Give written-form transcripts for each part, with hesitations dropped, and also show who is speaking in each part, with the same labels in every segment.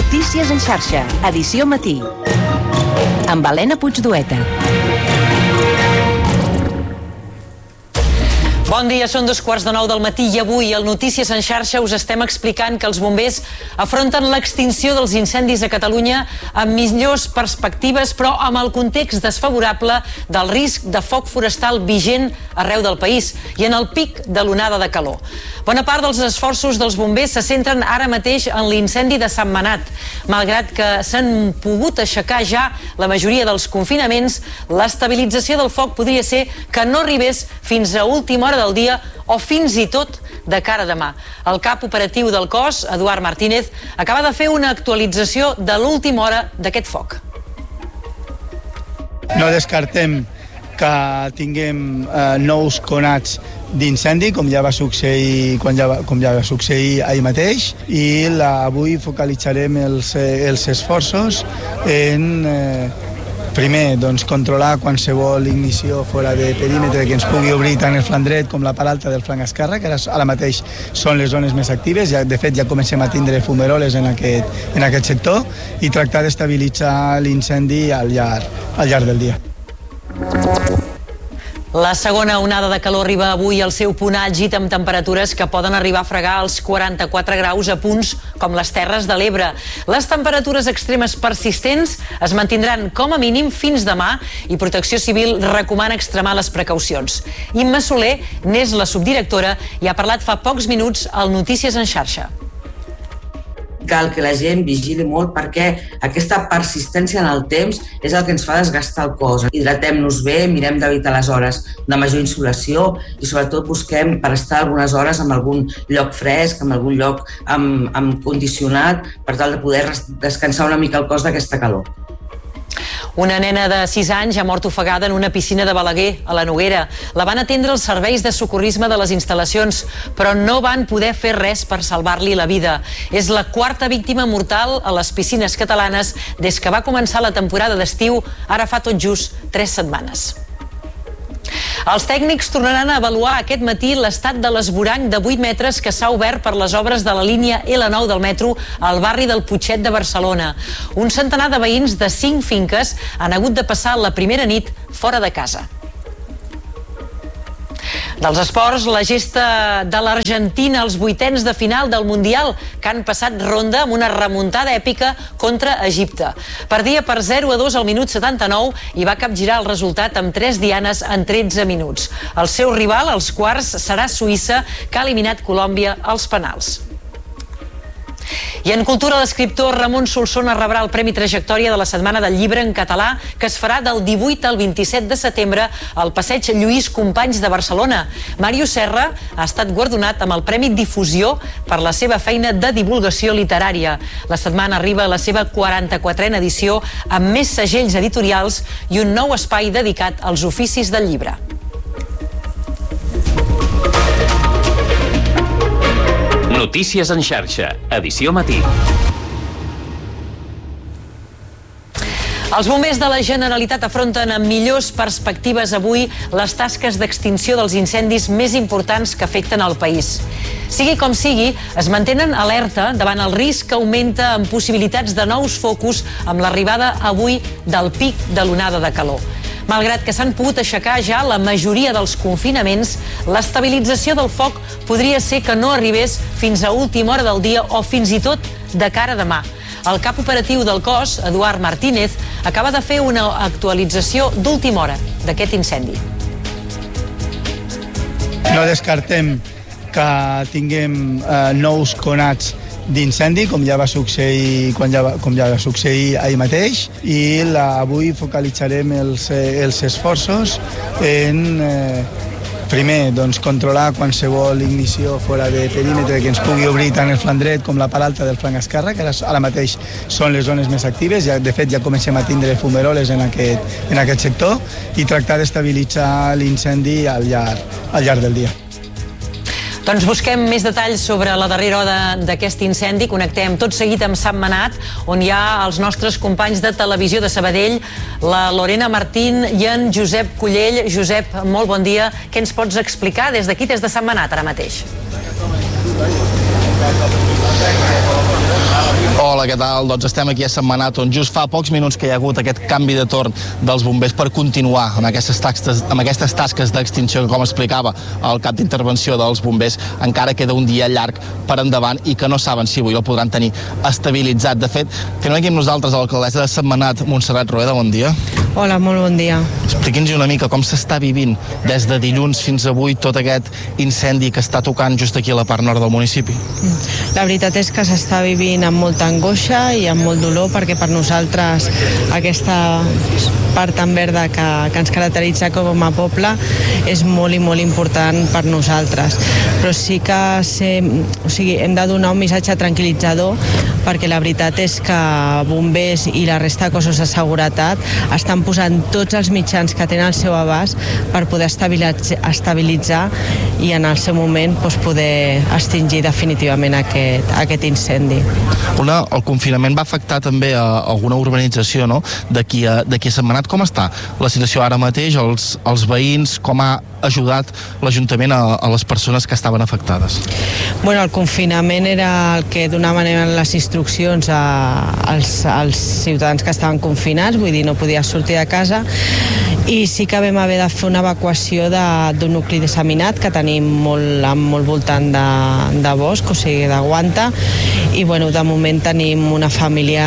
Speaker 1: Notícies en xarxa, edició matí. Amb Helena Puigdueta.
Speaker 2: Bon dia, són 2:15 del matí i avui al Notícies en xarxa us estem explicant que els bombers afronten l'extinció dels incendis a Catalunya amb millors perspectives, però amb el context desfavorable del risc de foc forestal vigent arreu del país i en el pic de l'onada de calor. Bona part dels esforços dels bombers se centren ara mateix en l'incendi de Sentmenat. Malgrat que s'han pogut aixecar ja la majoria dels confinaments, l'estabilització del foc podria ser que no arribés fins a última hora del dia o fins i tot de cara a demà. El cap operatiu del cos, Eduard Martínez, acaba de fer una actualització de l'última hora d'aquest foc.
Speaker 3: No descartem que tinguem nous conats d'incendi, com ja va succeir ahir mateix, i avui focalitzarem els esforços en primer, controlar qualsevol ignició fora de perímetre que ens pugui obrir tant el flanc dret com la part alta del flanc esquerre, que ara mateix són les zones més actives. De fet, ja comencem a tindre fumeroles en aquest sector i tractar d'estabilitzar l'incendi al llarg del dia.
Speaker 2: La segona onada de calor arriba avui al seu punt àlgid amb temperatures que poden arribar a fregar els 44 graus a punts com les Terres de l'Ebre. Les temperatures extremes persistents es mantindran com a mínim fins demà i Protecció Civil recomana extremar les precaucions. Imma Soler n'és la subdirectora i ha parlat fa pocs minuts al Notícies en xarxa.
Speaker 4: Cal que la gent vigili molt perquè aquesta persistència en el temps és el que ens fa desgastar el cos. Hidratem-nos bé, mirem d'evitar les hores de major insolació i sobretot busquem per estar algunes hores en algun lloc fresc, en algun lloc amb condicionat, per tal de poder descansar una mica el cos d'aquesta calor.
Speaker 2: Una nena de 6 anys ha mort ofegada en una piscina de Balaguer, a la Noguera. La van atendre els serveis de socorrisme de les instal·lacions, però no van poder fer res per salvar-li la vida. És la quarta víctima mortal a les piscines catalanes des que va començar la temporada d'estiu, ara fa tot just 3 setmanes. Els tècnics tornaran a avaluar aquest matí l'estat de l'esvoranc de 8 metres que s'ha obert per les obres de la línia L9 del metro al barri del Putxet de Barcelona. Un centenar de veïns de 5 finques han hagut de passar la primera nit fora de casa. Dels esports, la gesta de l'Argentina als 8ens de final del Mundial, que han passat ronda amb una remuntada èpica contra Egipte. Perdia per 0-2 al minut 79 i va capgirar el resultat amb 3 dianes en 13 minuts. El seu rival, als quarts, serà Suïssa, que ha eliminat Colòmbia als penals. I en cultura, l'escriptor Ramon Solsona rebrà el Premi Trajectòria de la Setmana del Llibre en català, que es farà del 18 al 27 de setembre al Passeig Lluís Companys de Barcelona. Màrius Serra ha estat guardonat amb el Premi Difusió per la seva feina de divulgació literària. La setmana arriba a la seva 44a edició amb més segells editorials i un nou espai dedicat als oficis del llibre.
Speaker 5: Notícies en xarxa, edició matí.
Speaker 2: Els bombers de la Generalitat afronten amb millors perspectives avui les tasques d'extinció dels incendis més importants que afecten el país. Sigui com sigui, es mantenen alerta davant el risc que augmenta amb possibilitats de nous focus amb l'arribada avui del pic de l'onada de calor. Malgrat que s'han pogut aixecar ja la majoria dels confinaments, l'estabilització del foc podria ser que no arribés fins a última hora del dia o fins i tot de cara a demà. El cap operatiu del cos, Eduard Martínez, acaba de fer una actualització d'última hora d'aquest incendi.
Speaker 3: No descartem que tinguem nous conats d'incendi, com ja va succeir ahir mateix, i avui focalitzarem els esforços en primer, controlar qualsevol ignició fora de perímetre que ens pugui obrir tant el flanc dret com la part alta del flanc esquerre, que ara mateix són les zones més actives. De fet, ja comencem a tindre fumeroles en aquest sector i tractar d'estabilitzar l'incendi al llarg del dia.
Speaker 2: Doncs busquem més detalls sobre la darrera hora d'aquest incendi. Connectem tot seguit amb Sentmenat, on hi ha els nostres companys de Televisió de Sabadell, la Lorena Martín i en Josep Collell. Josep, molt bon dia. Què ens pots explicar des d'aquí, des de Sentmenat, ara mateix?
Speaker 6: Hola, Hola, què tal? Doncs estem aquí a Sentmenat, on just fa pocs minuts que hi ha hagut aquest canvi de torn dels bombers per continuar amb aquestes tasques d'extinció que, com explicava el cap d'intervenció dels bombers, encara queda un dia llarg per endavant i que no saben si avui el podran tenir estabilitzat. De fet, tenim aquí amb nosaltres l'alcaldessa de Sentmenat, Montserrat Rueda, bon dia.
Speaker 7: Hola, molt bon dia.
Speaker 6: Expliqui'ns una mica com s'està vivint des de dilluns fins avui tot aquest incendi que està tocant just aquí a la part nord del municipi.
Speaker 7: La veritat és que s'està vivint amb molta angoixa i amb molt dolor, perquè per nosaltres aquesta part tan verda que ens caracteritza com a poble és molt i molt important per nosaltres. Però sí que hem de donar un missatge tranquil·litzador, perquè la veritat és que bombers i la resta de cossos de seguretat estan posant tots els mitjans que tenen al seu abast per poder estabilitzar i en el seu moment poder extingir definitivament aquest incendi.
Speaker 6: El confinament va afectar també a alguna urbanització, no? D'aquí a Sentmenat. Com està la situació ara mateix? Els veïns, com ha ajudat l'Ajuntament a les persones que estaven afectades?
Speaker 7: Bueno, el confinament era el que donaven les instruccions als ciutadans que estaven confinats, vull dir, no podia sortir de casa, i sí que vam haver de fer una evacuació d'un nucli disseminat que tenim molt voltant de bosc, o sigui, de Guanta, i bueno, de moment tenim una família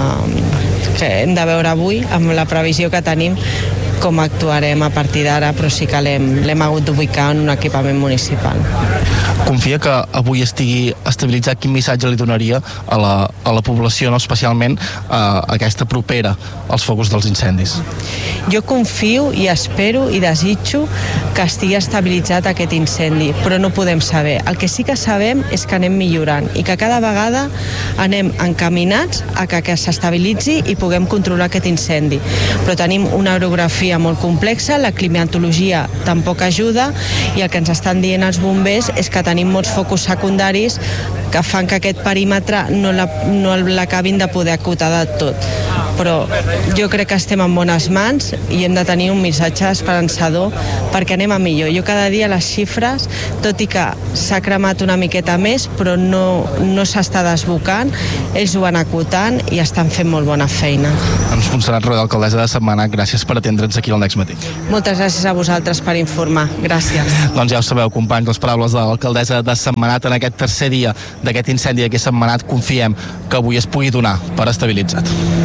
Speaker 7: que hem de veure avui, amb la previsió que tenim, com actuarem a partir d'ara, però sí que l'hem hagut d'ubicar en un equipament municipal.
Speaker 6: Confia que avui estigui estabilitzat? Quin missatge li donaria a la població, no? Especialment aquesta propera als focus dels incendis?
Speaker 7: Jo confio i espero i desitjo que estigui estabilitzat aquest incendi, però no podem saber. El que sí que sabem és que anem millorant i que cada vegada anem encaminats a que s'estabilitzi i puguem controlar aquest incendi. Però tenim una orografia molt complexa, la climatologia tampoc ajuda, i el que ens estan dient els bombers és que tenim molts focus secundaris que fan que aquest perímetre no l'acabin de poder acotar de tot. Però jo crec que estem en bones mans i hem de tenir un missatge esperançador perquè anem a millor. Jo cada dia les xifres, tot i que s'ha cremat una miqueta més, però no s'està desbocant, ells ho van acotant i estan fent molt bona feina.
Speaker 6: Doncs Montserrat Rueda, alcaldessa de Sentmenat, gràcies per atendre'ns aquí al Next Matí.
Speaker 7: Moltes gràcies a vosaltres per informar. Gràcies.
Speaker 6: Doncs ja ho sabeu, companys, les paraules de l'alcaldessa de Sentmenat en aquest tercer dia d'aquest incendi aquí a Sentmenat. Confiem que avui es pugui donar per estabilitzat.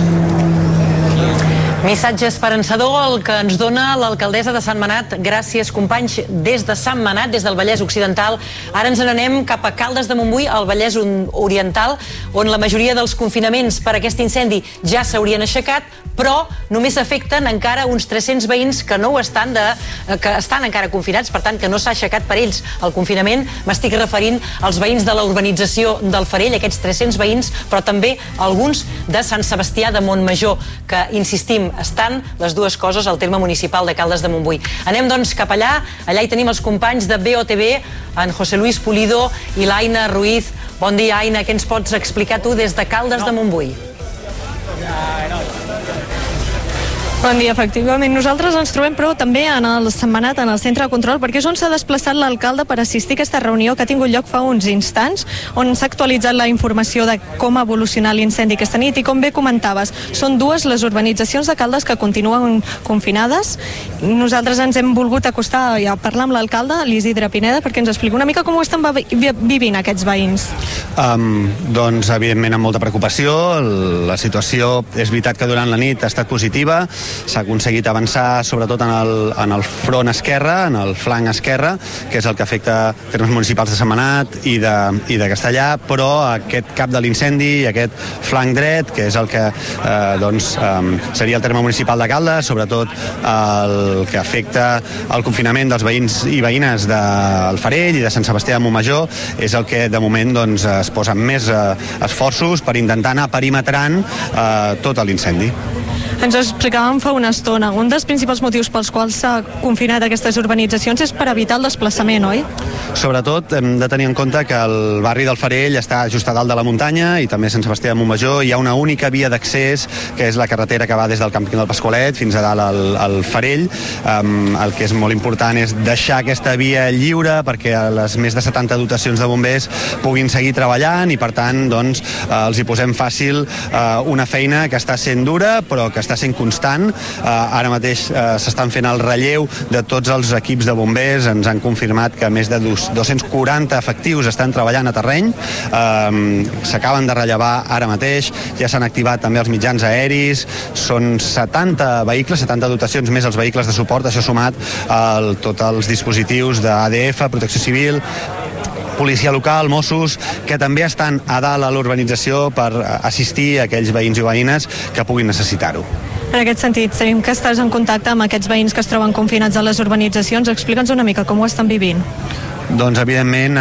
Speaker 2: Missatge esperançador el que ens dona l'alcaldessa de Sentmenat. Gràcies, companys, des de Sentmenat, des del Vallès Occidental. Ara ens n'anem cap a Caldes de Montbui, al Vallès Oriental, on la majoria dels confinaments per aquest incendi ja s'haurien aixecat, però només afecten encara uns 300 veïns que no ho estan, que estan encara confinats, per tant que no s'ha aixecat per ells el confinament. M'estic referint als veïns de la urbanització del Farell, aquests 300 veïns, però també alguns de Sant Sebastià de Montmajor, que, insistim, estan les dues coses al terme municipal de Caldes de Montbui. Anem doncs cap allà hi tenim els companys de BOTV, en José Luis Pulido i l'Aina Ruiz. Bon dia, Aina, què ens pots explicar tu des de Caldes de Montbui?
Speaker 8: Bon dia, efectivament. Nosaltres ens trobem, però, també en el Sentmenat, en el centre de control, perquè és on s'ha desplaçat l'alcalde per assistir a aquesta reunió que ha tingut lloc fa uns instants, on s'ha actualitzat la informació de com ha evolucionat l'incendi aquesta nit. I com bé comentaves, són dues les urbanitzacions de Caldes que continuen confinades. Nosaltres ens hem volgut acostar a parlar amb l'alcalde, l'Isidre Pineda, perquè ens expliqui una mica com ho estan vivint aquests veïns.
Speaker 9: Doncs, evidentment, amb molta preocupació. La situació, és veritat que durant la nit ha estat positiva, s'ha aconseguit avançar sobretot en el front esquerre, en el flanc esquerre, que és el que afecta termes municipals de Sentmenat i de Castellà, però aquest cap de l'incendi i aquest flanc dret, que és el que seria el terme municipal de Caldes, sobretot el que afecta el confinament dels veïns i veïnes del Farell i de Sant Sebastià de Montmajor, és el que de moment es posen més esforços per intentar anar perimetrant tot l'incendi.
Speaker 8: Ens ho explicàvem fa una estona. Un dels principals motius pels quals s'ha confinat aquestes urbanitzacions és per evitar el desplaçament, oi?
Speaker 9: Sobretot hem de tenir en compte que el barri del Farell està just a dalt de la muntanya i també a Sant Sebastià de Montmajor hi ha una única via d'accés, que és la carretera que va des del càmping del Pasqualet fins a dalt al Farell. El que és molt important és deixar aquesta via lliure perquè les més de 70 dotacions de bombers puguin seguir treballant i per tant doncs, els hi posem fàcil una feina que està sent dura però que està sent constant. Ara mateix s'estan fent el relleu de tots els equips de bombers, ens han confirmat que més de 240 efectius estan treballant a terreny, s'acaben de rellevar ara mateix, ja s'han activat també els mitjans aeris, són 70 vehicles, 70 dotacions més els vehicles de suport, això sumat a tots els dispositius d'ADF, Protecció Civil, policia local, Mossos, que també estan a dalt a l'urbanització per assistir a aquells veïns i veïnes que puguin necessitar-ho.
Speaker 8: En aquest sentit, sabem que estàs en contacte amb aquests veïns que es troben confinats a les urbanitzacions. Explica'ns una mica com ho estan vivint.
Speaker 9: Doncs, evidentment,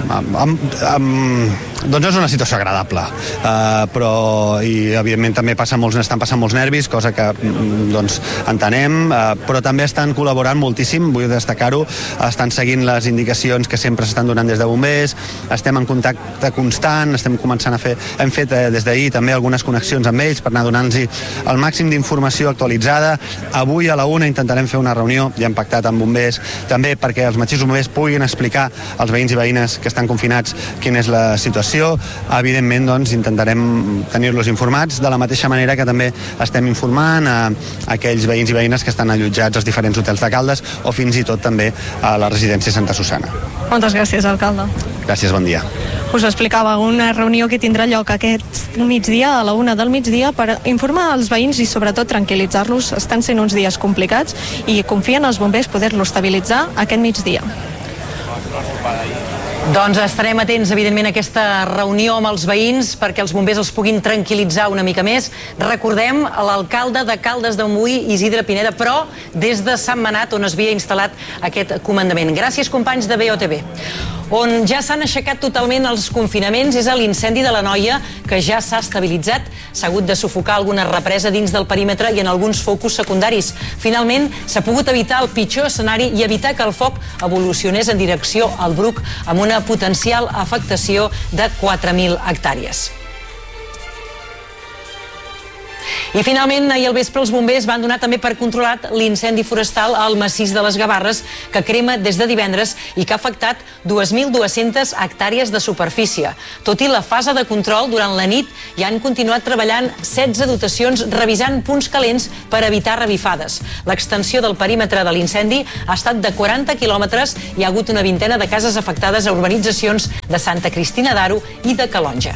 Speaker 9: doncs és una situació agradable, però i evidentment també estan passant molts nervis, cosa que doncs entenem, però també estan col·laborant moltíssim, vull destacar-ho, estan seguint les indicacions que sempre s'estan donant des de bombers, estem en contacte constant, hem fet des d'ahir també algunes connexions amb ells per anar donant-los el màxim d'informació actualitzada. Avui a la 1 intentarem fer una reunió, ja hem pactat amb bombers, també perquè els mateixos bombers puguin explicar als veïns i veïnes que estan confinats quina és la situació. Evidentment, doncs, intentarem tenir-los informats de la mateixa manera que també estem informant a aquells veïns i veïnes que estan allotjats als diferents hotels de Caldes o fins i tot també a la residència Santa Susana.
Speaker 8: Moltes gràcies, alcalde.
Speaker 9: Gràcies, bon dia.
Speaker 8: Us explicava una reunió que tindrà lloc aquest migdia, a la 1 del migdia, per informar als veïns i sobretot tranquil·litzar-los. Estan sent uns dies complicats i confien els bombers poder-los estabilitzar aquest migdia.
Speaker 2: Doncs estarem atents, evidentment, a aquesta reunió amb els veïns perquè els bombers els puguin tranquil·litzar una mica més. Recordem l'alcalde de Caldes de Montbui, Isidre Pineda, però des de Sentmenat, on es havia instal·lat aquest comandament. Gràcies, companys de BOTV. On ja s'han aixecat totalment els confinaments és a l'incendi de l'Anoia, que ja s'ha estabilitzat. S'ha hagut de sufocar alguna represa dins del perímetre i en alguns focus secundaris. Finalment, s'ha pogut evitar el pitjor escenari i evitar que el foc evolucionés en direcció al Bruc amb una potencial afectació de 4.000 hectàrees. I finalment, ahir al vespre, els bombers van donar també per controlat l'incendi forestal al massís de les Gavarres, que crema des de divendres i que ha afectat 2.200 hectàrees de superfície. Tot i la fase de control, durant la nit hi han continuat treballant 16 dotacions revisant punts calents per evitar revifades. L'extensió del perímetre de l'incendi ha estat de 40 quilòmetres i hi ha hagut una vintena de cases afectades a urbanitzacions de Santa Cristina d'Aro i de Calonja.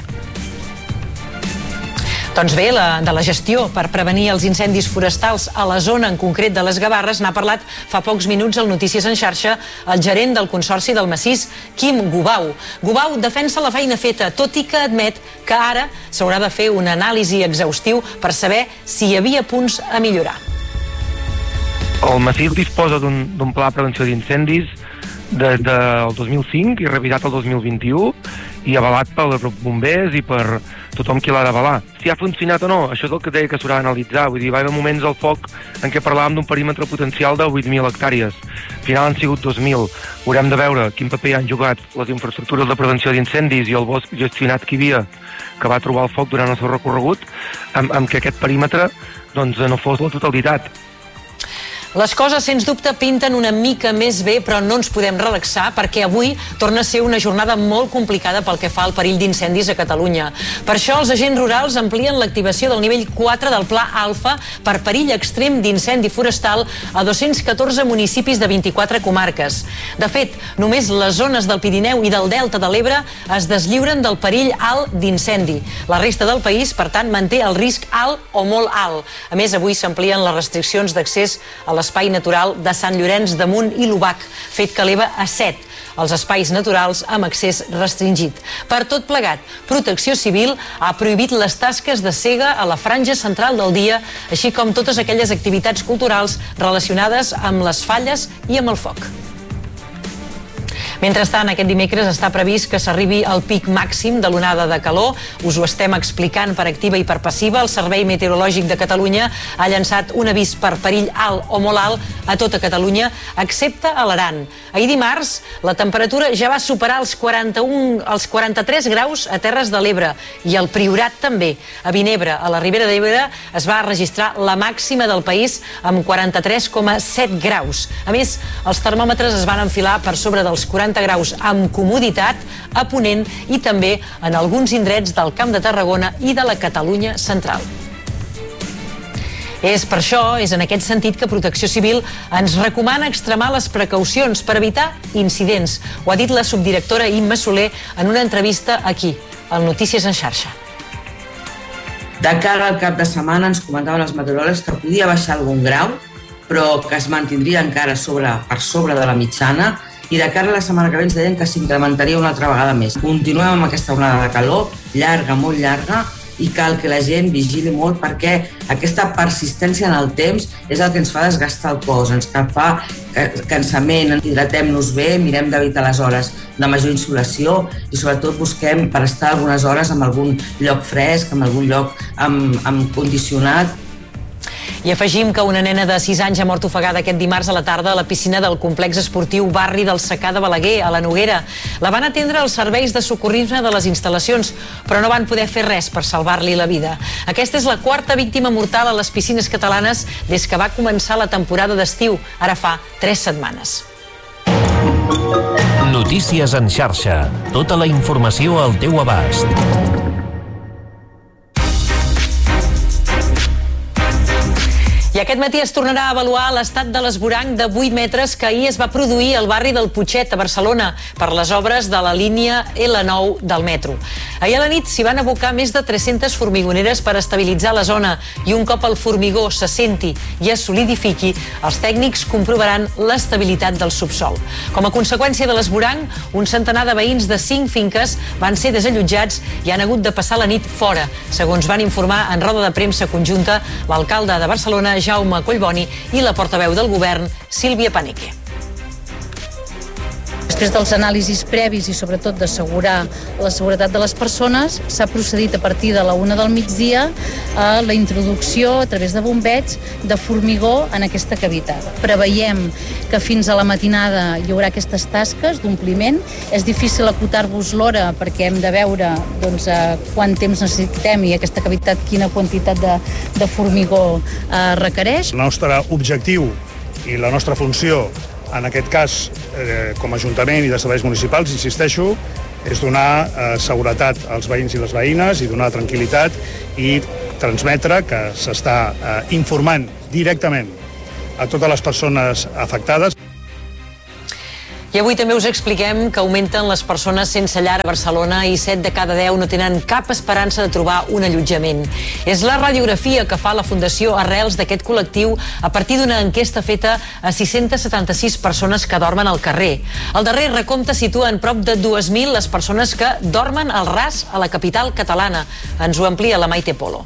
Speaker 2: Doncs bé, de la gestió per prevenir els incendis forestals a la zona en concret de les Gavarres n'ha parlat fa pocs minuts al Notícies en xarxa el gerent del Consorci del Massís, Quim Gubau. Gubau defensa la feina feta, tot i que admet que ara s'haurà de fer una anàlisi exhaustiu per saber si hi havia punts a millorar.
Speaker 10: El Massís disposa d'un pla de prevenció d'incendis des del 2005 i revisat el 2021 i avalat pels bombers i per tothom qui l'ha d'avalar. Si ha funcionat o no, això és el que deia que s'haurà d'analitzar. Vull dir, va haver moments al foc en què parlàvem d'un perímetre potencial de 8.000 hectàrees. Al final han sigut 2.000. Haurem de veure quin paper han jugat les infraestructures de prevenció d'incendis i el bosc gestionat que hi havia, que va trobar el foc durant el seu recorregut, amb que aquest perímetre doncs, no fos la totalitat.
Speaker 2: Les coses, sens dubte, pinten una mica més bé, però no ens podem relaxar perquè avui torna a ser una jornada molt complicada pel que fa al perill d'incendis a Catalunya. Per això els agents rurals amplien l'activació del nivell 4 del Pla Alfa per perill extrem d'incendi forestal a 214 municipis de 24 comarques. De fet, només les zones del Pirineu i del Delta de l'Ebre es deslliuren del perill alt d'incendi. La resta del país, per tant, manté el risc alt o molt alt. A més, avui s'amplien les restriccions d'accés a l'espai natural de Sant Llorenç de Munt i l'Obac, fet que eleva a 7 els espais naturals amb accés restringit. Per tot plegat, Protecció Civil ha prohibit les tasques de cega a la franja central del dia, així com totes aquelles activitats culturals relacionades amb les falles i amb el foc. Mentrestant, aquest dimecres està previst que s'arribi al pic màxim de l'onada de calor. Us ho estem explicant per activa i per passiva. El Servei Meteorològic de Catalunya ha llançat un avís per perill alt o molt alt a tota Catalunya, excepte a l'Aran. Ahir dimarts, la temperatura ja va superar els 43 graus a Terres de l'Ebre i al Priorat també. A Vinebre, a la Ribera d'Ebre, es va registrar la màxima del país amb 43,7 graus. A més, els termòmetres es van enfilar per sobre dels 40 graus amb comoditat a Ponent i també en alguns indrets del Camp de Tarragona i de la Catalunya central. És per això, és en aquest sentit que Protecció Civil ens recomana extremar les precaucions per evitar incidents. Ho ha dit la subdirectora Imma Soler en una entrevista aquí, al Notícies en Xarxa.
Speaker 4: De cara al cap de setmana ens comentaven els meteoròlegs que podia baixar algun grau, però que es mantindria encara per sobre de la mitjana, i de cara a la setmana que ve ens deien que s'incrementaria una altra vegada més. Continuem amb aquesta onada de calor, llarga, molt llarga, i cal que la gent vigili molt perquè aquesta persistència en el temps és el que ens fa desgastar el cos, ens fa cansament, hidratem-nos bé, mirem d'evitar les hores de major insolació i sobretot busquem per estar algunes hores en algun lloc fresc, en algun lloc amb condicionat.
Speaker 2: I afegim que una nena de 6 anys ha mort ofegada aquest dimarts a la tarda a la piscina del complex esportiu Barri del Secà de Balaguer, a la Noguera. La van atendre els serveis de socorrisme de les instal·lacions, però no van poder fer res per salvar-li la vida. Aquesta és la quarta víctima mortal a les piscines catalanes des que va començar la temporada d'estiu, ara fa 3 setmanes.
Speaker 5: Notícies en xarxa. Tota la informació al teu abast.
Speaker 2: I aquest matí es tornarà a avaluar l'estat de l'esvoranc de 8 metres que ahir es va produir al barri del Putxet, a Barcelona, per les obres de la línia L9 del metro. Ahir a la nit s'hi van abocar més de 300 formigoneres per estabilitzar la zona i un cop el formigó s'assenti i es solidifiqui, els tècnics comprovaran l'estabilitat del subsol. Com a conseqüència de l'esvoranc, un centenar de veïns de 5 finques van ser desallotjats i han hagut de passar la nit fora, segons van informar en roda de premsa conjunta l'alcalde de Barcelona, Jaume Collboni, i la portaveu del govern, Sílvia Paneque.
Speaker 11: Després dels anàlisis previs i sobretot d'assegurar la seguretat de les persones, s'ha procedit a partir de la 1 del migdia a la introducció a través de bombeig de formigó en aquesta cavitat. Preveiem que fins a la matinada hi haurà aquestes tasques d'ompliment. És difícil acotar-vos l'hora perquè hem de veure quant temps necessitem i aquesta cavitat quina quantitat de formigó requereix.
Speaker 12: El nostre objectiu i la nostra funció en aquest cas, com a Ajuntament i de serveis municipals, insisteixo, és donar seguretat als veïns i les veïnes i donar tranquil·litat i transmetre que s'està informant directament a totes les persones afectades.
Speaker 2: I avui també us expliquem que augmenten les persones sense llar a Barcelona i 7 de cada 10 no tenen cap esperança de trobar un allotjament. És la radiografia que fa la Fundació Arrels d'aquest col·lectiu a partir d'una enquesta feta a 676 persones que dormen al carrer. El darrer recompte situa en prop de 2.000 les persones que dormen al ras a la capital catalana. Ens ho amplia la Maite Polo.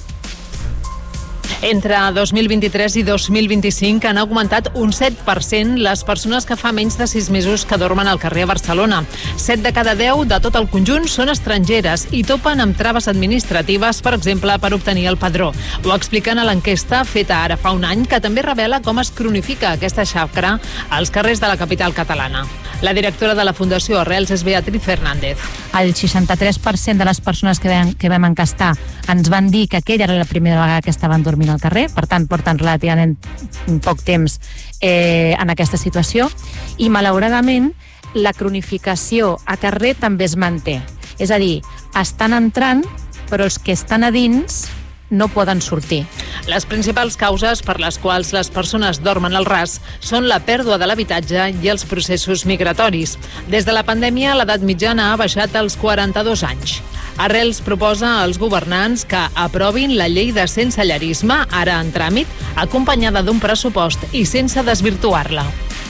Speaker 13: Entre 2023 i 2025 han augmentat un 7% les persones que fa menys de 6 mesos que dormen al carrer a Barcelona. 7 de cada 10 de tot el conjunt són estrangeres i topen amb traves administratives, per exemple, per obtenir el padró. Ho expliquen a l'enquesta feta ara fa un any, que també revela com es cronifica aquesta xacra als carrers de la capital catalana. La directora de la Fundació Arrels és Beatriz Fernández.
Speaker 14: El 63% de les persones que vam encastar ens van dir que aquella era la primera vegada que estaven dormint al carrer, per tant, porten relativament poc temps en aquesta situació, i malauradament la cronificació a carrer també es manté. És a dir, estan entrant, però els que estan a dins no poden sortir.
Speaker 13: Les principals causes per les quals les persones dormen al ras són la pèrdua de l'habitatge i els processos migratoris. Des de la pandèmia, l'edat mitjana ha baixat als 42 anys. Arrels proposa als governants que aprovin la llei de sensellarisme, ara en tràmit, acompanyada d'un pressupost i sense desvirtuar-la.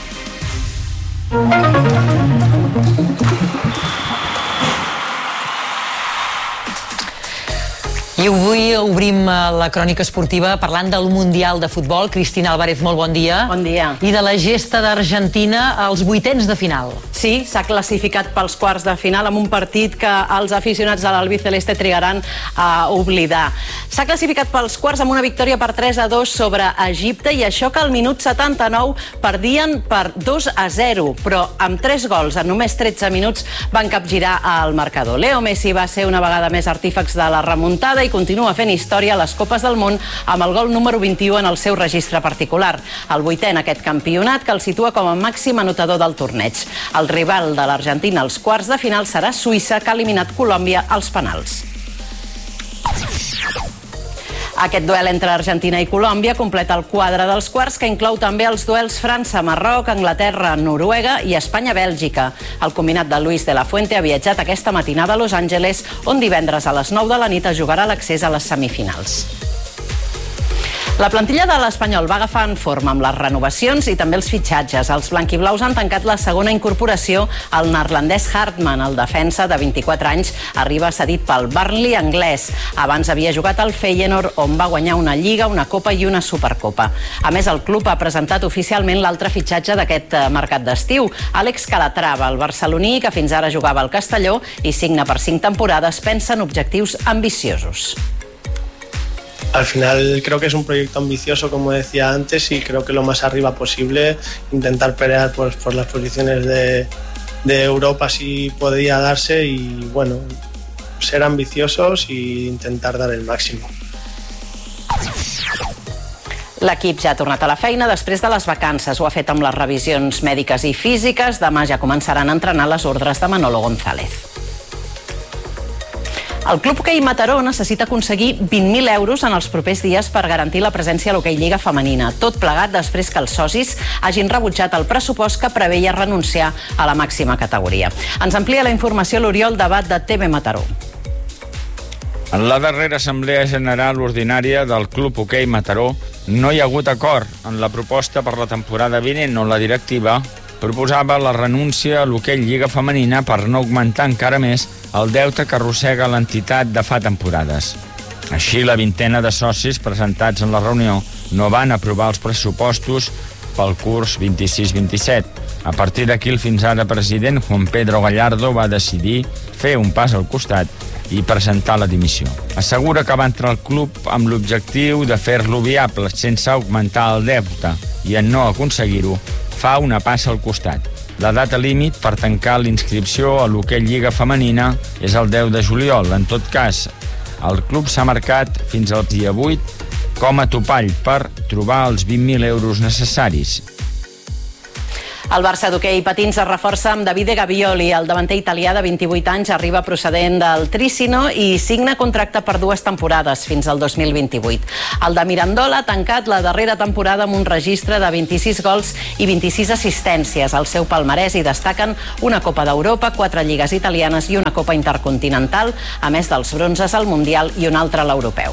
Speaker 2: I avui obrim la crònica esportiva parlant del Mundial de Futbol. Cristina Álvarez, molt bon dia.
Speaker 15: Bon dia.
Speaker 2: I de la gesta d'Argentina als vuitens de final.
Speaker 15: Sí, s'ha classificat pels quarts de final amb un partit que els aficionats de l'Albiceleste trigaran a oblidar. S'ha classificat pels quarts amb una victòria per 3-2 sobre Egipte i això que al minut 79 perdien per 2-0, però amb 3 gols en només 13 minuts van capgirar al marcador. Leo Messi va ser una vegada més artífex de la remuntada i continua fent història a les Copes del Món amb el gol número 21 en el seu registre particular. El 8è en aquest campionat que el situa com a màxim anotador del torneig. El rival de l'Argentina als quarts de final serà Suïssa, que ha eliminat Colòmbia als penals. Aquest duel entre Argentina i Colòmbia completa el quadre dels quarts, que inclou també els duels França-Marroc, Anglaterra-Noruega i Espanya-Bèlgica. El combinat de Luis de la Fuente ha viatjat aquesta matinada a Los Angeles, on divendres a les 9 de la nit es jugarà l'accés a les semifinals. La plantilla de l'Espanyol va agafant forma amb les renovacions i també els fitxatges. Els blanquiblaus han tancat la segona incorporació al neerlandès Hartman. El defensa de 24 anys arriba cedit pel Burnley anglès. Abans havia jugat al Feyenoord, on va guanyar una Lliga, una Copa i una Supercopa. A més, el club ha presentat oficialment l'altre fitxatge d'aquest mercat d'estiu, Àlex Calatrava, el barceloní, que fins ara jugava al Castelló i signa per 5 temporades, pensa en objectius ambiciosos.
Speaker 16: Al final creo que es un proyecto ambicioso, como decía antes, y creo que lo más arriba posible, intentar pelear por las posiciones de Europa si podría darse y bueno, ser ambiciosos e intentar dar el máximo.
Speaker 15: L'equip ja ha tornat a la feina després de les vacances. Ho ha fet amb les revisions mèdiques i físiques. Demà ja començaran a entrenar les ordres de Manolo González. El Club Hoquei Mataró necessita aconseguir 20.000 euros en els propers dies per garantir la presència a l'Hoquei Lliga femenina. Tot plegat després que els socis hagin rebutjat el pressupost que preveia renunciar a la màxima categoria. Ens amplia la informació l'Oriol Debat de TV Mataró.
Speaker 17: En la darrera assemblea general ordinària del Club Hoquei Mataró no hi ha hagut acord en la proposta per la temporada vinent, on la directiva proposava la renúncia a l'Hoquei Lliga femenina per no augmentar encara més el deute que arrossega l'entitat de fa temporades. Així, la vintena de socis presentats en la reunió no van aprovar els pressupostos pel curs 26-27. A partir d'aquí, el fins ara president Juan Pedro Gallardo va decidir fer un pas al costat i presentar la dimissió. Assegura que va entrar al club amb l'objectiu de fer-lo viable sense augmentar el deute i en no aconseguir-ho fa una passa al costat. La data límit per tancar l'inscripció a l'Hoquei Lliga femenina és el 10 de juliol. En tot cas, el club s'ha marcat fins al dia 8 com a topall per trobar els 20.000 euros necessaris.
Speaker 15: El Barça d'hoquei patins es reforça amb Davide Gavioli. El davanter italià de 28 anys arriba procedent del Trissino i signa contracte per 2 temporades fins al 2028. El de Mirandola ha tancat la darrera temporada amb un registre de 26 gols i 26 assistències. Al seu palmarès hi destaquen una Copa d'Europa, 4 lligues italianes i una Copa Intercontinental, a més dels bronzes al Mundial i un altre a l'Europeu.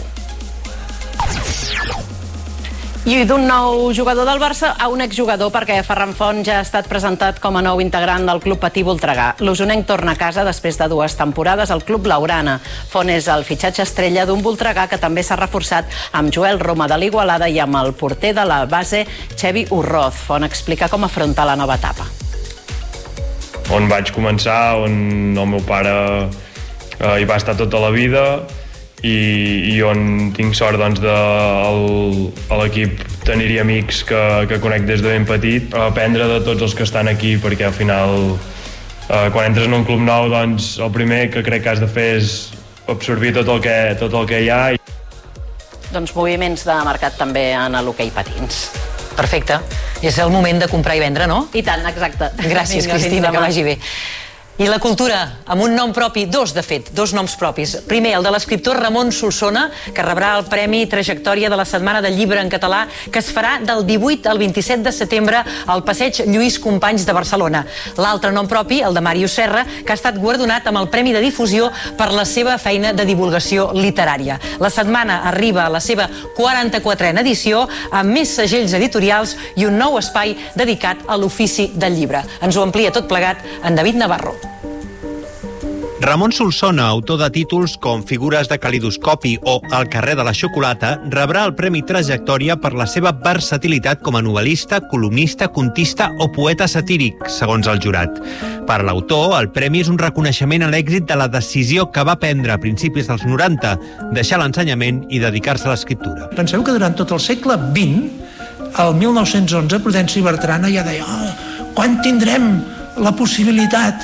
Speaker 15: I d'un nou jugador del Barça a un exjugador, perquè Ferran Font ja ha estat presentat com a nou integrant del Club Patí Voltregà. L'usonenc torna a casa després de 2 temporades al Club Laurana. Font és el fitxatge estrella d'un Voltregà que també s'ha reforçat amb Joel Roma de l'Igualada i amb el porter de la base Xevi Urroz. Font explica com afronta la nova etapa.
Speaker 18: On vaig començar, on el meu pare hi va estar tota la vida, i on tinc sort doncs, a l'equip tenir-hi amics que conec des de ben petit, aprendre de tots els que estan aquí, perquè al final quan entres en un club nou doncs el primer que crec que has de fer és absorbir tot el que hi ha.
Speaker 15: Doncs moviments de mercat també en l'hoquei patins.
Speaker 2: Perfecte. És el moment de comprar i vendre, no?
Speaker 15: I tant, exacte.
Speaker 2: Gràcies, Cristina, que vagi bé. I la cultura, amb un nom propi, 2 de fet, 2 noms propis. Primer, el de l'escriptor Ramon Solsona, que rebrà el Premi Trajectòria de la Setmana del Llibre en Català, que es farà del 18 al 27 de setembre al Passeig Lluís Companys de Barcelona. L'altre nom propi, el de Màrius Serra, que ha estat guardonat amb el Premi de Difusió per la seva feina de divulgació literària. La setmana arriba a la seva 44a edició, amb més segells editorials i un nou espai dedicat a l'ofici del llibre. Ens ho amplia tot plegat en David Navarro.
Speaker 19: Ramon Solsona, autor de títols com Figures de calidoscopi o El carrer de la xocolata, rebrà el Premi Trajectòria per la seva versatilitat com a novel·lista, columnista, contista o poeta satíric, segons el jurat. Per l'autor, el premi és un reconeixement a l'èxit de la decisió que va prendre a principis dels 90, deixar l'ensenyament i dedicar-se a l'escriptura.
Speaker 20: Penseu que durant tot el segle XX, el 1911, Prudenci Bertrana ja deia quan tindrem la possibilitat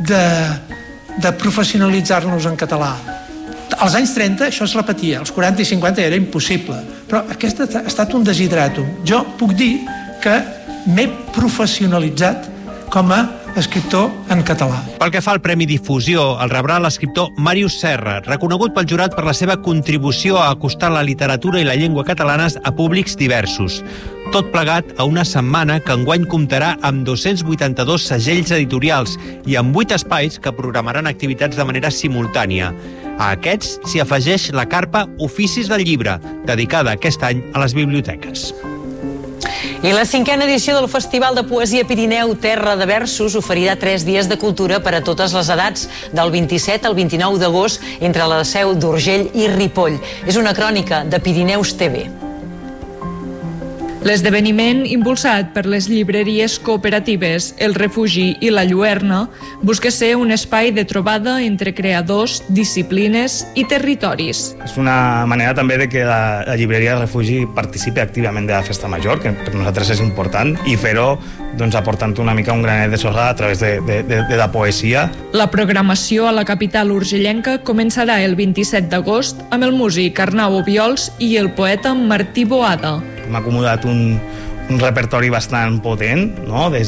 Speaker 20: de professionalitzar-nos en català. Als anys 30 això es repetia, als 40 i 50 era impossible, però aquest ha estat un desideratum. Jo puc dir que m'he professionalitzat com a escriptor en català.
Speaker 19: Pel que fa al Premi Difusió, el rebrà l'escriptor Màrius Serra, reconegut pel jurat per la seva contribució a acostar la literatura i la llengua catalanes a públics diversos. Tot plegat a una setmana que enguany comptarà amb 282 segells editorials i amb 8 espais que programaran activitats de manera simultània. A aquests s'hi afegeix la carpa Oficis del Llibre, dedicada aquest any a les biblioteques.
Speaker 2: I la 5a edició del Festival de Poesia Pirineu Terra de Versos oferirà 3 dies de cultura per a totes les edats, del 27 al 29 d'agost, entre la Seu d'Urgell i Ripoll. És una crònica de Pirineus TV.
Speaker 21: L'esdeveniment, impulsat per les llibreries cooperatives El Refugi i La Lluerna, busca ser un espai de trobada entre creadors, disciplines i territoris.
Speaker 22: És una manera també de que la llibreria El Refugi participi activament de la Festa Major, que per nosaltres és important, i fer-ho aportant una mica un granet de sorra a través de la poesia.
Speaker 21: La programació a la capital urgellenca començarà el 27 d'agost amb el músic Arnau Obiols i el poeta Martí Boada.
Speaker 22: Hem acomodat un repertori bastant potent, no? des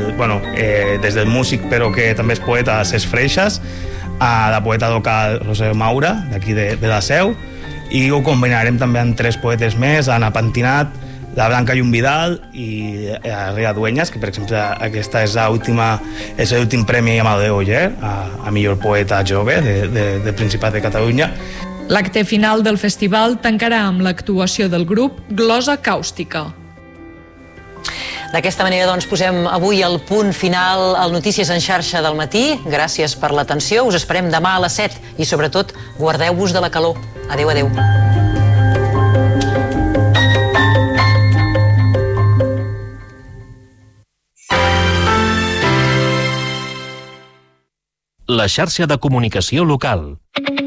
Speaker 22: del músic, però que també és poeta, Cesc Freixas, a la poeta local Roser Maura, d'aquí de la Seu, i ho combinarem també amb 3 poetes més, Anna Pentinat, la Blanca Llum Vidal i Rea Dueñas, que per exemple aquesta és l'últim premi Amadeu Oller a millor poeta jove del Principat de Catalunya.
Speaker 21: L'acte final del festival tancarà amb l'actuació del grup Glosa Càustica.
Speaker 2: D'aquesta manera, posem avui el punt final al Notícies en xarxa del matí. Gràcies per l'atenció. Us esperem demà a les 7 i, sobretot, guardeu-vos de la calor. Adéu, adéu.
Speaker 5: La xarxa de comunicació local.